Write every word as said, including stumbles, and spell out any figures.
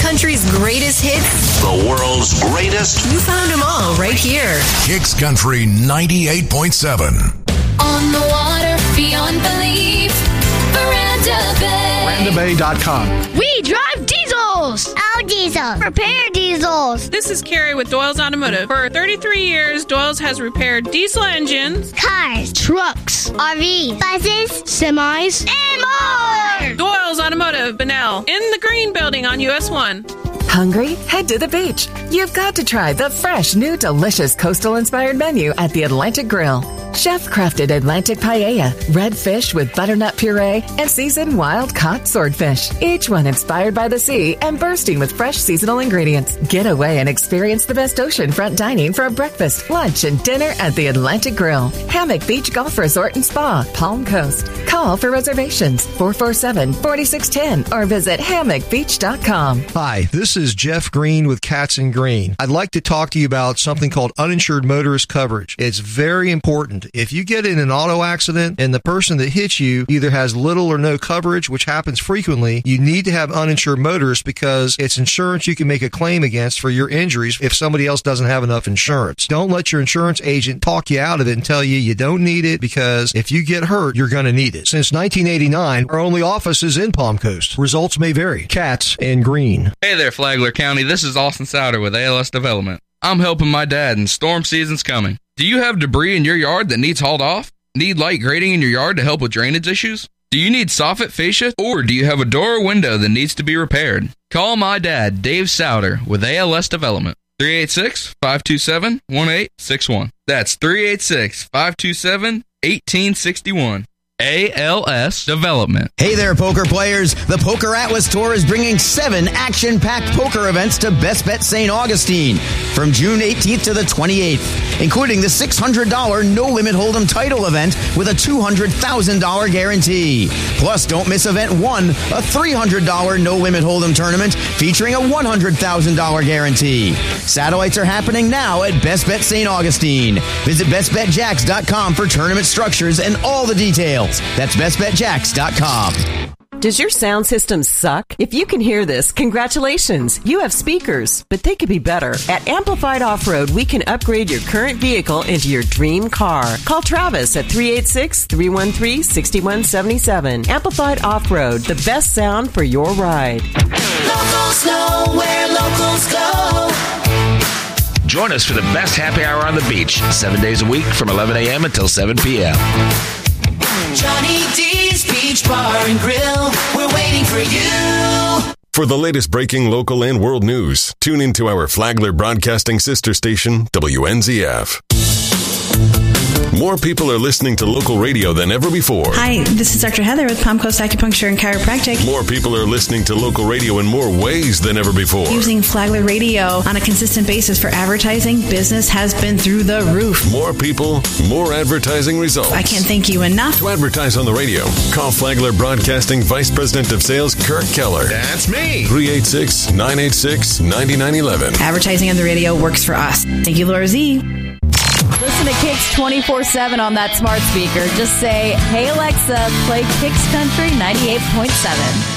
Country's greatest hits. The world's greatest. You found them all right here. Kicks Country ninety-eight point seven. On the water, beyond belief. Veranda Bay. veranda bay dot com. We drive diesels. Our diesel. Repair diesels. This is Carrie with Doyle's Automotive. For thirty-three years, Doyle's has repaired diesel engines, Cars. Trucks. R Vs. Buses. Semis. And more. Doyle's Automotive, Bunnell, in the Green Building on U S one. Hungry? Head to the beach. You've got to try the fresh, new, delicious coastal-inspired menu at the Atlantic Grill. Chef-crafted Atlantic paella, red fish with butternut puree, and seasoned wild-caught swordfish. Each one inspired by the sea and bursting with fresh seasonal ingredients. Get away and experience the best oceanfront dining for a breakfast, lunch, and dinner at the Atlantic Grill. Hammock Beach Golf Resort and Spa, Palm Coast. Call for reservations, four four seven, four six one zero, or visit hammock beach dot com. Hi, this is Jeff Green with Cats and Green. I'd like to talk to you about something called uninsured motorist coverage. It's very important. If you get in an auto accident and the person that hits you either has little or no coverage, which happens frequently, you need to have uninsured motorists because it's insurance you can make a claim against for your injuries if somebody else doesn't have enough insurance. Don't let your insurance agent talk you out of it and tell you you don't need it, because if you get hurt, you're going to need it. Since nineteen eighty-nine, our only office is in Palm Coast. Results may vary. Cats and Green. Hey there, Flagler County. This is Austin Souder with A L S Development. I'm helping my dad, and storm season's coming. Do you have debris in your yard that needs hauled off? Need light grading in your yard to help with drainage issues? Do you need soffit fascia? Or do you have a door or window that needs to be repaired? Call my dad, Dave Souder, with A L S Development. three eight six, five two seven, one eight six one. That's three eight six, five two seven, one eight six one. A L S Development. Hey there, poker players. The Poker Atlas Tour is bringing seven action-packed poker events to Best Bet Saint Augustine from June eighteenth to the twenty-eighth, including the six hundred dollars No Limit Hold'em title event with a two hundred thousand dollars guarantee. Plus, don't miss Event one, a three hundred dollars No Limit Hold'em tournament featuring a one hundred thousand dollars guarantee. Satellites are happening now at Best Bet Saint Augustine. Visit best bet jacks dot com for tournament structures and all the details. That's best bet jacks dot com. Does your sound system suck? If you can hear this, congratulations. You have speakers, but they could be better. At Amplified Off-Road, we can upgrade your current vehicle into your dream car. Call Travis at three eight six, three one three, six one seven seven. Amplified Off-Road, the best sound for your ride. Locals know where locals go. Join us for the best happy hour on the beach, seven days a week from eleven a.m. until seven p.m. Johnny D's Beach Bar and Grill. We're waiting for you. For the latest breaking local and world news, tune into our Flagler Broadcasting sister station, W N Z F. More people are listening to local radio than ever before. Hi, this is Doctor Heather with Palm Coast Acupuncture and Chiropractic. More people are listening to local radio in more ways than ever before. Using Flagler Radio on a consistent basis for advertising, business has been through the roof. More people, more advertising results. I can't thank you enough. To advertise on the radio, call Flagler Broadcasting Vice President of Sales, Kirk Keller. That's me. three eight six, nine eight six, nine nine one one. Advertising on the radio works for us. Thank you, Laura Z. Listen to Kicks twenty-four seven on that smart speaker. Just say, hey, Alexa, play Kicks Country ninety-eight point seven.